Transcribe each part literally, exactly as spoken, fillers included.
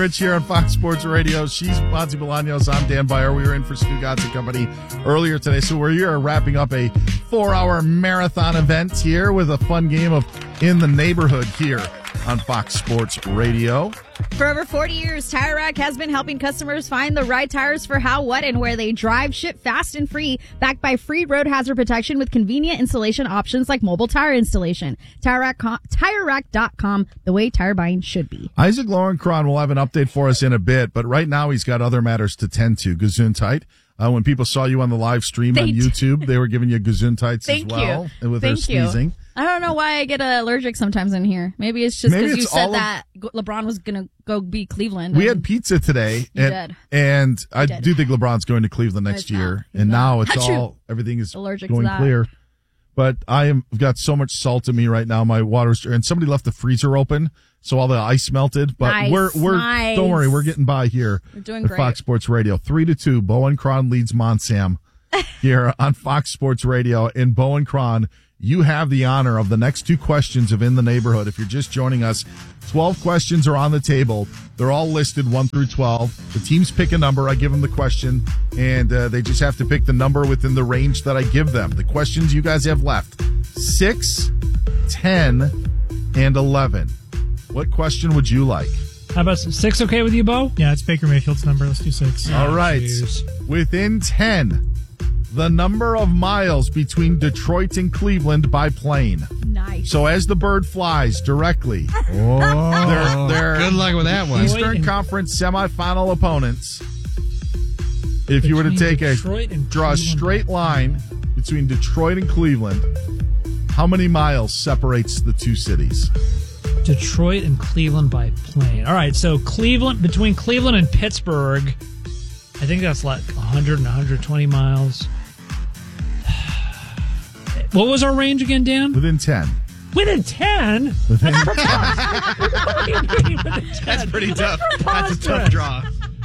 Rich here on Fox Sports Radio. She's Monty Bolaños. I'm Dan Byer. We were in for Stu Gotts and Company earlier today. So we're here wrapping up a four-hour marathon event here with a fun game of In the Neighborhood here on Fox Sports Radio. For over forty years, Tire Rack has been helping customers find the right tires for how, what, and where they drive. Ship fast and free, backed by free road hazard protection with convenient installation options like mobile tire installation. Tire Rack, Tire Rack dot com, the way tire buying should be. Isaac Lowenkron will have an update for us in a bit, but right now he's got other matters to tend to. Gesundheit. Uh, when people saw you on the live stream they on YouTube, they were giving you Gesundheits as Thank well. you. With Thank their you. sneezing. I don't know why I get allergic sometimes in here. Maybe it's just Maybe because you it's said all of- that LeBron was going to go be Cleveland. We and- had pizza today, You and, did. and I did. do think LeBron's going to Cleveland next He's not. year. He's And not. now it's Not true. all everything is Allergic to going that. clear. But I am I've got so much salt in me right now. My water's and somebody left the freezer open, so all the ice melted. But Nice, we're we're nice. don't worry, we're getting by here. We're doing at great. Fox Sports Radio, three to two. Bowen Cron leads Monsam here on Fox Sports Radio. In Bowen Cron, you have the honor of the next two questions of In the Neighborhood. If you're just joining us, twelve questions are on the table. They're all listed one through twelve. The teams pick a number. I give them the question, and uh, they just have to pick the number within the range that I give them. The questions you guys have left, six, ten, and eleven. What question would you like? How about six okay with you, Bo? Yeah, it's Baker Mayfield's number. Let's do six. All right. jeez. Within ten, the number of miles between Detroit and Cleveland by plane. Nice. So as the bird flies directly, they're, they're Good luck with that one. Eastern and- Conference semifinal opponents. If you were to Between take a Detroit and draw a Cleveland. straight line between Detroit and Cleveland, how many miles separates the two cities? Detroit and Cleveland by plane. All right, so Cleveland, between Cleveland and Pittsburgh, I think that's like one hundred and one hundred twenty miles. What was our range again, Dan? Within ten. Within ten? Within What do you mean within ten? That's pretty tough. That's a preposterous. tough draw.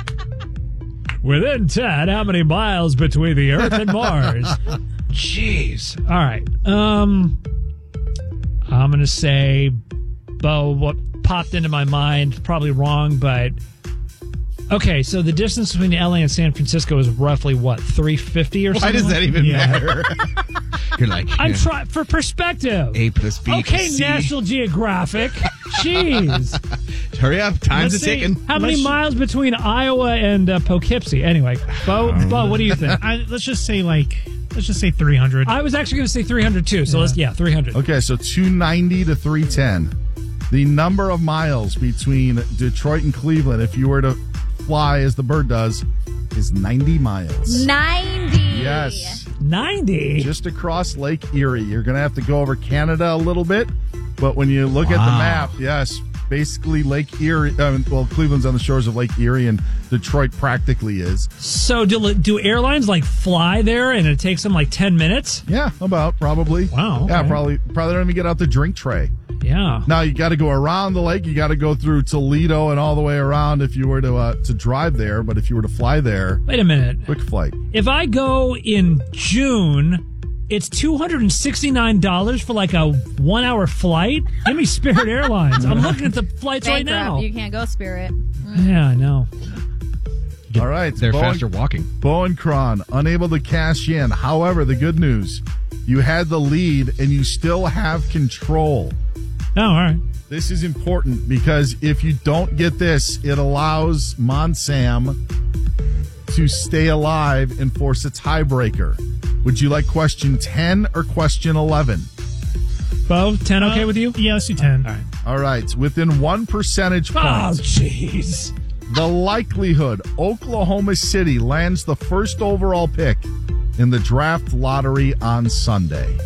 Within ten, how many miles between the Earth and Mars? Jeez. All right. Um, I'm going to say, Bo, what popped into my mind, probably wrong, but okay, so the distance between L A and San Francisco is roughly what, three fifty or Why something? does that even Yeah. matter? You're like, I'm yeah, trying for perspective. A plus B Okay, plus C. National Geographic. Jeez. Hurry up. Time's Let's a see, ticking. How many Let's- miles between Iowa and uh, Poughkeepsie? Anyway, Bo, Bo, what do you think? I, let's just say like, let's just say three hundred. I was actually going to say three hundred too, so let's, yeah, three hundred. Okay, so two ninety to three ten. The number of miles between Detroit and Cleveland, if you were to fly as the bird does, is ninety miles. ninety. Yes. ninety? Just across Lake Erie. You're going to have to go over Canada a little bit, but when you look at the Wow. map, yes, basically Lake Erie, um, well, Cleveland's on the shores of Lake Erie, and Detroit practically is. So do, do airlines like fly there and it takes them like ten minutes? Yeah, about, probably. Wow, Yeah, okay. probably, probably don't even get out the drink tray. Yeah. Now you got to go around the lake. You got to go through Toledo and all the way around if you were to uh, to drive there. But if you were to fly there, Wait a minute. quick flight. If I go in June, it's two hundred sixty-nine dollars for like a one hour flight? Give me Spirit Airlines. I'm looking at the flights right Bankrupt. now. You can't go Spirit. Yeah, I know. All right, They're Bowen, faster walking. Bowen Cron unable to cash in. However, the good news, you had the lead and you still have control. Oh, all right. This is important because if you don't get this, it allows Monsam to stay alive and force a tiebreaker. Would you like question ten or question eleven? Bo, ten okay with you? Yeah, let's do ten. All right. All right, within one percentage point, Oh, jeez. the likelihood Oklahoma City lands the first overall pick in the draft lottery on Sunday.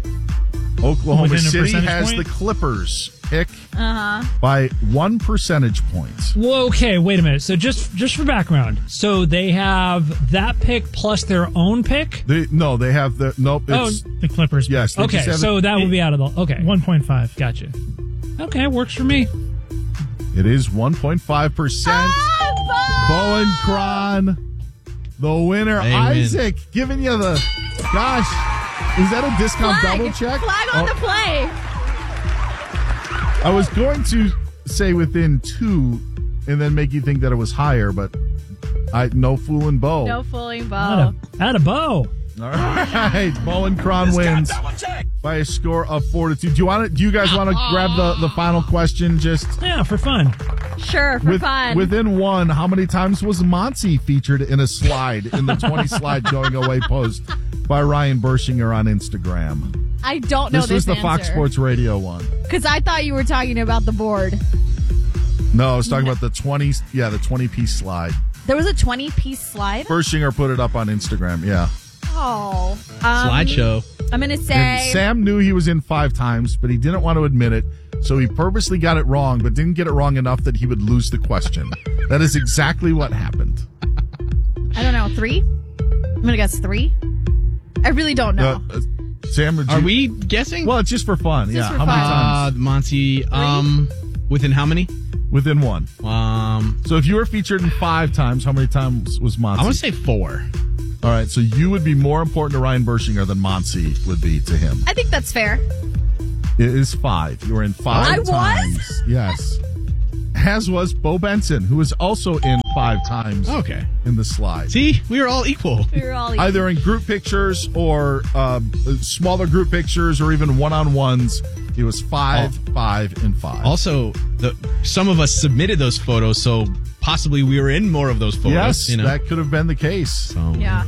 Oklahoma Within a City percentage has point? the Clippers pick Uh-huh. by one percentage point. Well, okay, wait a minute. So just just for background, so they have that pick plus their own pick? They, no, they have the nope. It's, The Clippers. yes. they Okay, just have so it, that would be out of the... Okay, one point five. gotcha. Okay, works for me. it is one point five percent. Bowen Cron, the winner. Amen. Isaac giving you the gosh. Is that a discount Flag. double check? Flag on Oh, the play. I was going to say within two and then make you think that it was higher, but I no fooling Bo. No fooling Bo. Atta, atta Bo. All right, Bo and Cron wins by a score of four to two. Do you want to? Do you guys want to grab the, the final question? Just Yeah, for fun. Sure, for with, fun. within one, how many times was Monty featured in a slide in the twenty slide going away post by Ryan Bershinger on Instagram? I don't know This this was the Fox Sports Radio one. Because I thought you were talking about the board. No, I was talking about the twenty. Yeah, the twenty piece slide. There was a twenty-piece slide? Bershinger put it up on Instagram. Yeah. Oh. Um, Slideshow. I'm going to And say... Sam knew he was in five times, but he didn't want to admit it. So he purposely got it wrong, but didn't get it wrong enough that he would lose the question. That is exactly what happened. I don't know, three? I'm going to guess three. I really don't know. Uh, uh, Sam, did Are you- we guessing? Well, it's just for fun. Just yeah. for How many fun. times? Uh, Monty, um, within how many? Within one. Um, So if you were featured in five times, how many times was Monty? I want to say four. All right, so you would be more important to Ryan Bershinger than Monty would be to him. I think that's fair. It is five. You were in five I was? times. Yes. As was Bo Benson, who was also in five times Okay. in the slide. See, we were all equal. We were all... Either in group pictures or uh, smaller group pictures or even one-on-ones. It was five, five, and five. Also, the some of us submitted those photos, so possibly we were in more of those photos. yes, you know? that could have been the case. So, Yeah.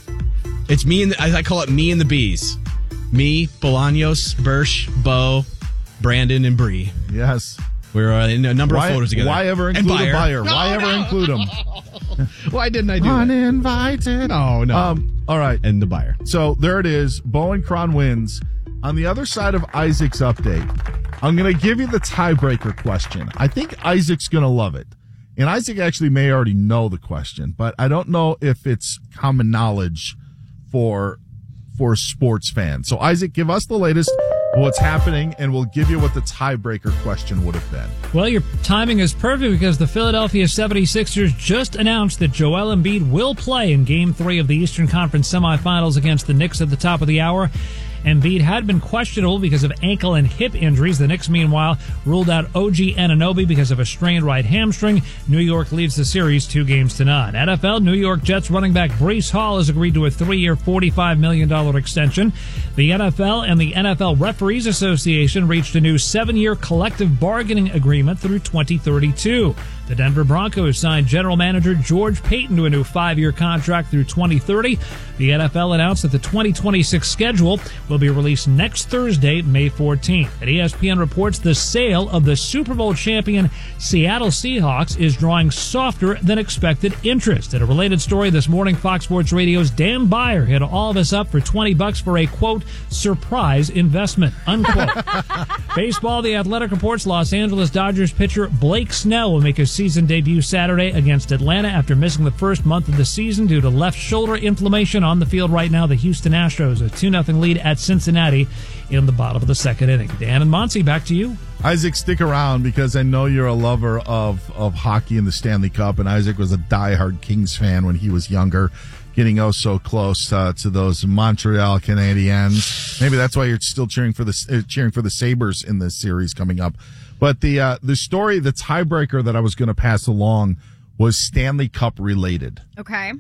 It's me and the, I I call it me and the bees. Me, Bolaños, Bersh, Bo, Brandon, and Bree. Yes. We're uh, in a number Why, of photos together. why ever And include a Bayer. buyer? No, Why ever no. include him? Why didn't I do that? Uninvited. No, no. Um, all right. and the buyer. So there it is. Bo and Cron wins. On the other side of Isaac's update, I'm going to give you the tiebreaker question. I think Isaac's going to love it. And Isaac actually may already know the question, but I don't know if it's common knowledge for for sports fans. So Isaac, give us the latest of what's happening, and we'll give you what the tiebreaker question would have been. Well, your timing is perfect because the Philadelphia seventy-sixers just announced that Joel Embiid will play in Game three of the Eastern Conference semifinals against the Knicks at the top of the hour. Embiid had been questionable because of ankle and hip injuries. The Knicks, meanwhile, ruled out O G Anunoby because of a strained right hamstring. New York leads the series two games to none. N F L, New York Jets running back Breece Hall has agreed to a three-year, forty-five million dollars extension. The N F L and the N F L Referees Association reached a new seven-year collective bargaining agreement through twenty thirty-two. The Denver Broncos signed general manager George Payton to a new five-year contract through twenty thirty. The N F L announced that the twenty twenty-six schedule will be released next Thursday, May fourteenth. And E S P N reports the sale of the Super Bowl champion Seattle Seahawks is drawing softer than expected interest. In a related story this morning, Fox Sports Radio's Dan Beyer hit all of us up for twenty bucks for a, quote, surprise investment, unquote. Baseball, The Athletic reports Los Angeles Dodgers pitcher Blake Snell will make his season debut Saturday against Atlanta after missing the first month of the season due to left shoulder inflammation. On the field right now, the Houston Astros, a two nothing lead at Cincinnati in the bottom of the second inning. Dan and Monty, back to you. Isaac, stick around because I know you're a lover of, of hockey and the Stanley Cup, and Isaac was a diehard Kings fan when he was younger, getting oh so close uh, to those Montreal Canadiens. Maybe that's why you're still cheering for the uh, cheering for the Sabres in this series coming up. But the uh, the story, the tiebreaker that I was going to pass along was Stanley Cup related. Okay.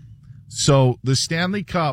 So the Stanley Cup,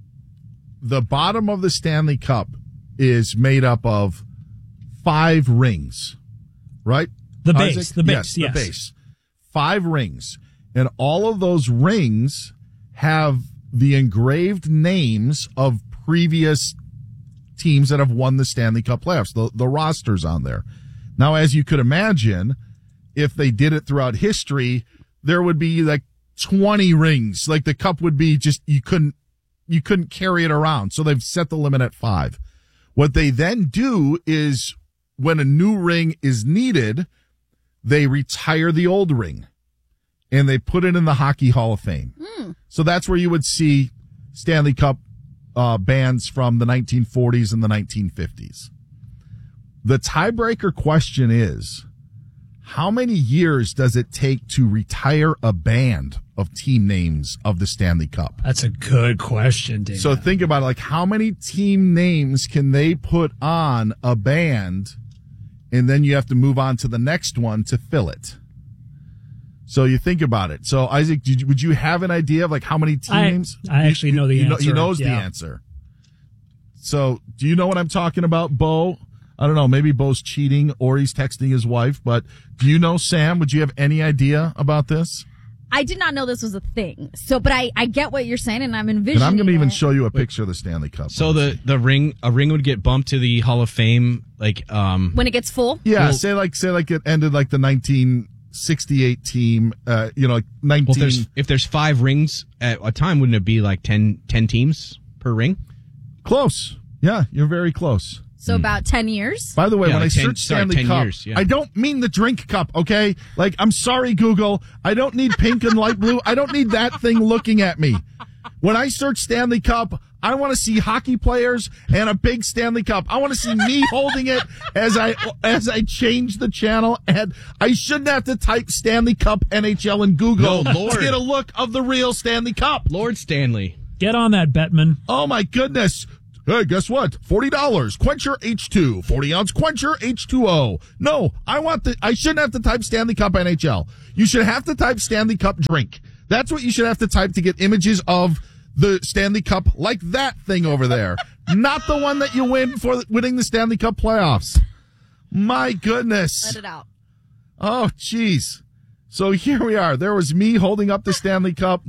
the bottom of the Stanley Cup is made up of five rings, right? The base, Isaac? the base, yes, yes. the base. Five rings. And all of those rings have the engraved names of previous teams that have won the Stanley Cup playoffs, the, the rosters on there. Now, as you could imagine, if they did it throughout history, there would be like twenty rings. Like the cup would be just, you couldn't, you couldn't carry it around. So they've set the limit at five. What they then do is when a new ring is needed, they retire the old ring and they put it in the Hockey Hall of Fame. Mm. So that's where you would see Stanley Cup uh, bands from the nineteen forties and the nineteen fifties. The tiebreaker question is, how many years does it take to retire a band of team names of the Stanley Cup? That's a good question, Dan. So think about it, like how many team names can they put on a band and then you have to move on to the next one to fill it? So you think about it. So Isaac, did you, would you have an idea of like how many teams? I, I actually know the you answer. Know, he knows yeah. the answer. So do you know what I'm talking about, Bo? I don't know. Maybe Bo's cheating or he's texting his wife. But do you know, Sam? Would you have any idea about this? I did not know this was a thing. So, but I, I get what you're saying, and I'm envisioning. And I'm going to even it. show you a picture of the Stanley Cup. So the, the ring, a ring would get bumped to the Hall of Fame, like um. when it gets full. Yeah, well, say like say like it ended like the nineteen sixty-eight team. Uh, you know, like nineteen. Well, if there's, if there's five rings at a time, wouldn't it be like ten, ten teams per ring? Close. Yeah, you're very close. So about ten years. By the way, Yeah, when like I ten search sorry, Stanley ten Cup, years, yeah. I don't mean the drink cup, okay? Like, I'm sorry, Google. I don't need pink and light blue. I don't need that thing looking at me. When I search Stanley Cup, I want to see hockey players and a big Stanley Cup. I want to see me holding it as I as I change the channel. And I shouldn't have to type Stanley Cup N H L in Google No, Lord. to get a look of the real Stanley Cup. Lord Stanley. Get on that, Bettman. Oh, my goodness. Hey, guess what? forty dollars. Quencher H two. forty ounce Quencher H two O. No, I want the, I shouldn't have to type Stanley Cup N H L. You should have to type Stanley Cup drink. That's what you should have to type to get images of the Stanley Cup like that thing over there. Not the one that you win for winning the Stanley Cup playoffs. My goodness. Let it out. Oh, jeez. So here we are. There was me holding up the Stanley Cup.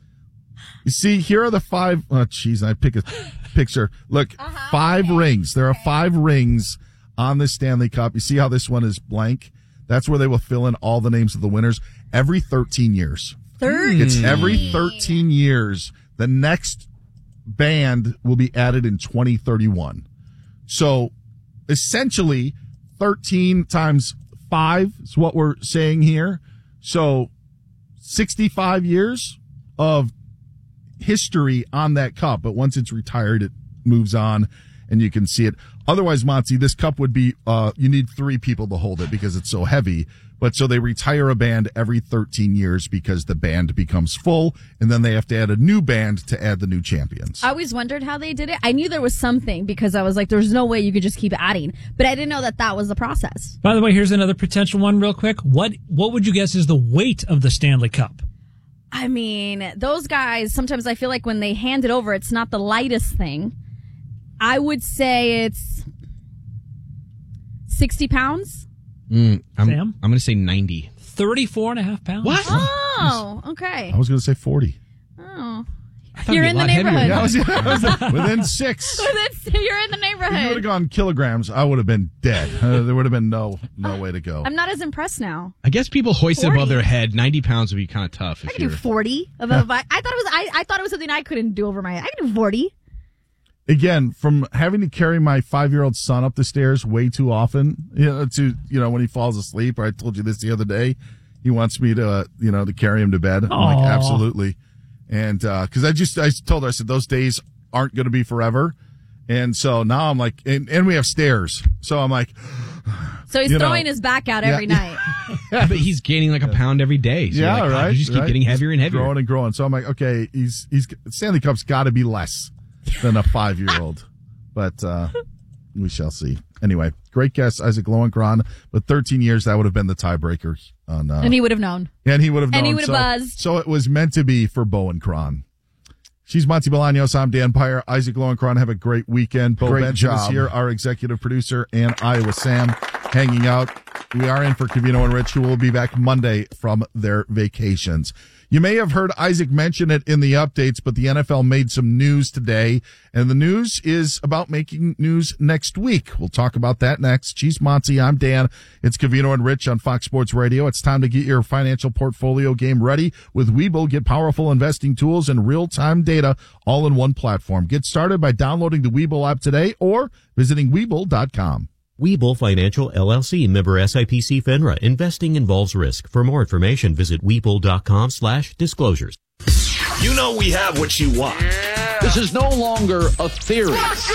You see, here are the five. Oh, jeez, I pick a picture. Look, Uh-huh, five okay. rings. There are five rings on the Stanley Cup. You see how this one is blank? That's where they will fill in all the names of the winners every thirteen years. Thirteen. It's every thirteen years. The next band will be added in twenty thirty-one. So essentially, thirteen times five is what we're saying here. So sixty-five years of history on that cup, but once it's retired, it moves on and you can see it. Otherwise, Monty, this cup would be, uh, you need three people to hold it because it's so heavy. But so they retire a band every thirteen years because the band becomes full and then they have to add a new band to add the new champions. I always wondered how they did it. I knew there was something because I was like, there's no way you could just keep adding, but I didn't know that that was the process. By the way, here's another potential one real quick. What what would you guess is the weight of the Stanley Cup? I mean, those guys, sometimes I feel like when they hand it over, it's not the lightest thing. I would say it's sixty pounds. Mm, I'm, Sam? I'm going to say ninety. thirty-four and a half pounds. What? Oh, okay. I was going to say forty. Oh. I thought You're it'd in be a the lot heavier. neighborhood. Yeah, I was, I was within six. That's- You're in the If you would have neighborhood. gone kilograms, I would have been dead. Uh, there would have been no no way to go. I'm not as impressed now. I guess people hoist it forty. above their head. ninety pounds would be kind of tough. I If can do you're forty. Of a, I thought it was. I, I thought it was something I couldn't do over my head. I can do forty. Again, from having to carry my five-year-old son up the stairs way too often, you know, to, you know, when he falls asleep, or I told you this the other day, he wants me to, uh, you know, to carry him to bed. I'm like, Aw. absolutely. And, uh, cause I just, I told her, I said, those days aren't going to be forever. And so now I'm like, and, and we have stairs. So I'm like, So he's You know, throwing his back out every yeah. night. Yeah, but he's gaining like a pound every day. So you're yeah, like, God, right. You just keep right. getting heavier and heavier. Growing and growing. So I'm like, okay, he's, he's, Stanley Cup's got to be less than a five-year-old. But, uh, we shall see. Anyway, great guess, Isaac Lowenkron. But thirteen years, that would have been the tiebreaker on, uh, And he would have known. and he would have known. and he would have so, buzzed. So it was meant to be for Bo and Cron. She's Monty Bolaños. I'm Dan Pyer. Isaac Lowenkron. Have a great weekend. Bo Great Benjamin is job. here, our executive producer, and Iowa Sam hanging out. We are in for Covino and Rich, who will be back Monday from their vacations. You may have heard Isaac mention it in the updates, but the N F L made some news today, and the news is about making news next week. We'll talk about that next. She's Monty. I'm Dan. It's Covino and Rich on Fox Sports Radio. It's time to get your financial portfolio game ready with Webull. Get powerful investing tools and real-time data all in one platform. Get started by downloading the Webull app today or visiting Webull dot com. Webull Financial L L C, member S I P C FINRA. Investing involves risk. For more information, visit Webull dot com slash disclosures. You know we have what you want. This is no longer a theory.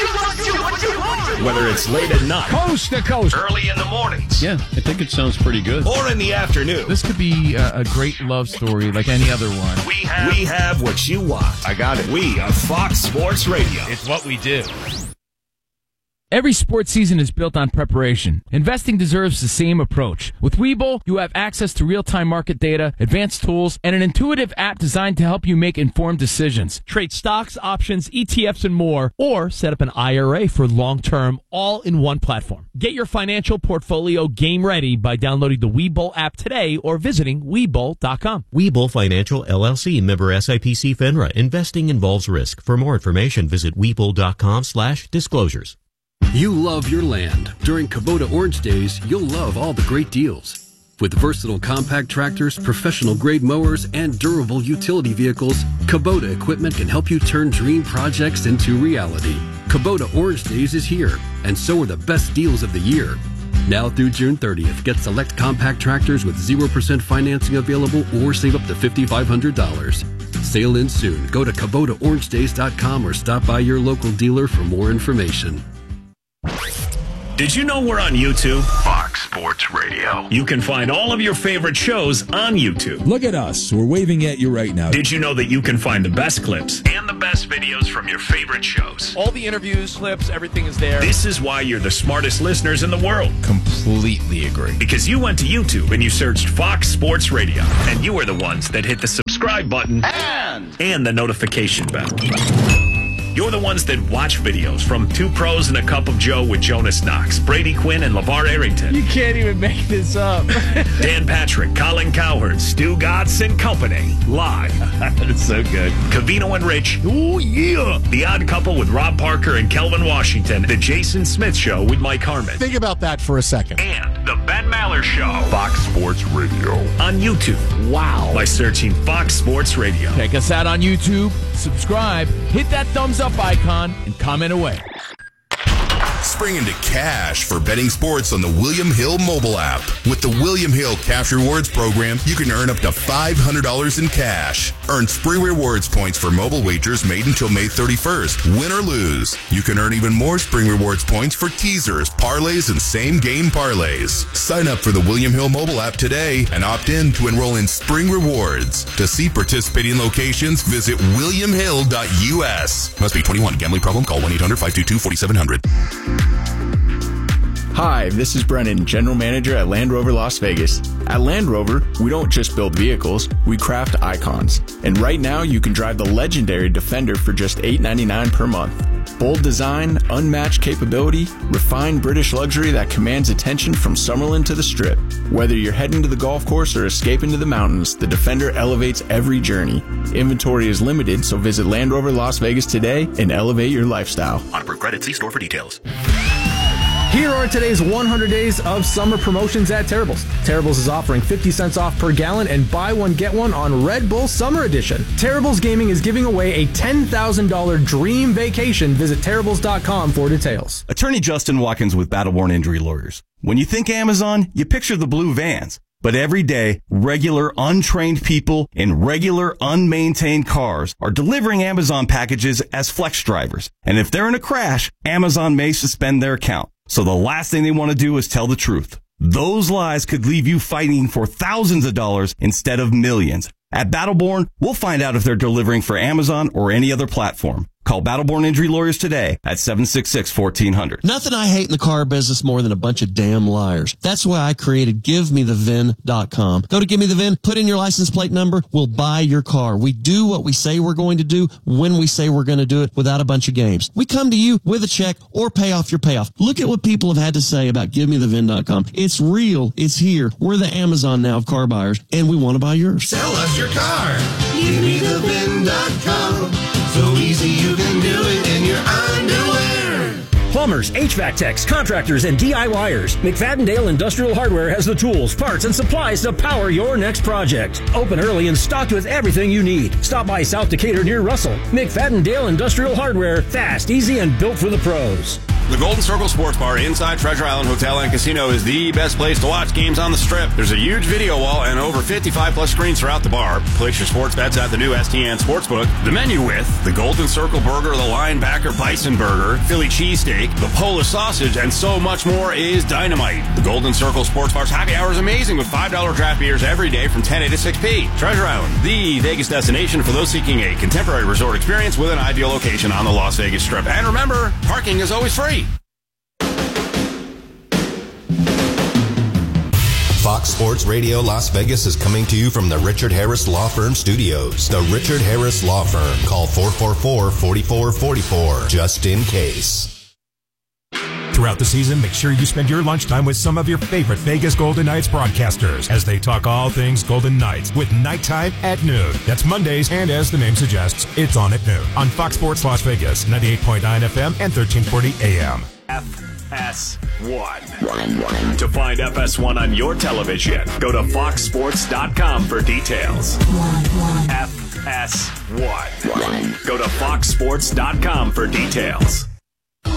Whether it's late at night, Coast to coast. early in the mornings, Yeah, I think it sounds pretty good. or in the afternoon. This could be a, a great love story like any other one. We have, we have what you want. I got it. We are Fox Sports Radio. It's what we do. Every sports season is built on preparation. Investing deserves the same approach. With Webull, you have access to real-time market data, advanced tools, and an intuitive app designed to help you make informed decisions. Trade stocks, options, E T Fs, and more, or set up an I R A for long-term, all in one platform. Get your financial portfolio game ready by downloading the Webull app today or visiting Webull dot com. Webull Financial L L C, member S I P C FINRA. Investing involves risk. For more information, visit Webull dot com slash disclosures. You love your land. During Kubota Orange Days, you'll love all the great deals. With versatile compact tractors, professional-grade mowers, and durable utility vehicles, Kubota equipment can help you turn dream projects into reality. Kubota Orange Days is here, and so are the best deals of the year. Now through June thirtieth, get select compact tractors with zero percent financing available or save up to five thousand five hundred dollars. Sale ends soon. Go to Kubota Orange Days dot com or stop by your local dealer for more information. Did you know we're on YouTube? Fox Sports Radio. You can find all of your favorite shows on YouTube. Look at us. We're waving at you right now. Did you know that you can find the best clips and the best videos from your favorite shows? All the interviews, clips, everything is there. This is why you're the smartest listeners in the world. Completely agree. Because you went to YouTube and you searched Fox Sports Radio, and you are the ones that hit the subscribe button and, and the notification bell. You're the ones that watch videos from Two Pros and a Cup of Joe with Jonas Knox, Brady Quinn, and LeVar Arrington. You can't even make this up. Dan Patrick, Colin Cowherd, Stu Gatz and Company. Live. That's so good. Covino and Rich. Oh, yeah. The Odd Couple with Rob Parker and Kelvin Washington. The Jason Smith Show with Mike Harmon. Think about that for a second. And The Ben Maller Show. Fox Sports Radio. On YouTube. Wow. By searching Fox Sports Radio. Check us out on YouTube. Subscribe. Hit that thumbs up icon and comment away. Spring into cash for betting sports on the William Hill mobile app. With the William Hill Cash Rewards program, you can earn up to five hundred dollars in cash. Earn Spring Rewards points for mobile wagers made until May thirty-first. Win or lose, you can earn even more Spring Rewards points for teasers, parlays, and same-game parlays. Sign up for the William Hill mobile app today and opt in to enroll in Spring Rewards. To see participating locations, visit william hill dot u s. Must be twenty-one. Gambling problem? Call one eight hundred five two two four seven zero zero. Hi, this is Brennan, General Manager at Land Rover Las Vegas. At Land Rover, we don't just build vehicles, we craft icons. And right now, you can drive the legendary Defender for just eight ninety-nine per month. Bold design, unmatched capability, refined British luxury that commands attention from Summerlin to the Strip. Whether you're heading to the golf course or escaping to the mountains, the Defender elevates every journey. Inventory is limited, so visit Land Rover Las Vegas today and elevate your lifestyle. On approved credit, see store for details. Here are today's one hundred days of summer promotions at Terrible's. Terrible's is offering fifty cents off per gallon and buy one get one on Red Bull Summer Edition. Terrible's Gaming is giving away a ten thousand dollars dream vacation. Visit terribles dot com for details. Attorney Justin Watkins with Battleborn Injury Lawyers. When you think Amazon, you picture the blue vans. But every day, regular, untrained people in regular, unmaintained cars are delivering Amazon packages as flex drivers. And if they're in a crash, Amazon may suspend their account. So the last thing they want to do is tell the truth. Those lies could leave you fighting for thousands of dollars instead of millions. At Battleborn, we'll find out if they're delivering for Amazon or any other platform. Call Battleborn Injury Lawyers today at seven six six, one four zero zero. Nothing I hate in the car business more than a bunch of damn liars. That's why I created give me the V I N dot com. Go to Give Me The V I N, put in your license plate number, we'll buy your car. We do what we say we're going to do when we say we're going to do it without a bunch of games. We come to you with a check or pay off your payoff. Look at what people have had to say about Give Me The V I N dot com. It's real. It's here. We're the Amazon now of car buyers, and we want to buy yours. Sell us your car. Give me the V I N dot com. So easy you can do it in your underwear. Plumbers, H V A C techs, contractors, and DIYers. McFadden-Dale Industrial Hardware has the tools, parts, and supplies to power your next project. Open early and stocked with everything you need. Stop by South Decatur near Russell. McFadden-Dale Industrial Hardware. Fast, easy, and built for the pros. The Golden Circle Sports Bar inside Treasure Island Hotel and Casino is the best place to watch games on the Strip. There's a huge video wall and over fifty-five plus screens throughout the bar. Place your sports bets at the new S T N Sportsbook. The menu with the Golden Circle Burger, the Linebacker Bison Burger, Philly Cheesesteak, the Polish Sausage, and so much more is dynamite. The Golden Circle Sports Bar's happy hour is amazing with five dollar draft beers every day from ten a to six p. Treasure Island, the Vegas destination for those seeking a contemporary resort experience with an ideal location on the Las Vegas Strip. And remember, parking is always free. Fox Sports Radio Las Vegas is coming to you from the Richard Harris Law Firm Studios. The Richard Harris Law Firm. Call four four four, four four four four just in case. Throughout the season, make sure you spend your lunchtime with some of your favorite Vegas Golden Knights broadcasters as they talk all things Golden Knights with Nighttime at Noon. That's Mondays, and as the name suggests, it's on at noon on Fox Sports Las Vegas, ninety-eight point nine F M and thirteen forty A M. F S one. To find F S one on your television, go to fox sports dot com for details. F S one. Go to fox sports dot com for details.